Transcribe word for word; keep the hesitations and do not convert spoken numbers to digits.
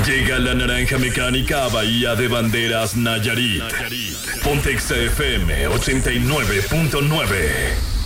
Llega la naranja mecánica a Bahía de Banderas, Nayarit. Pontexa F M ochenta y nueve punto nueve.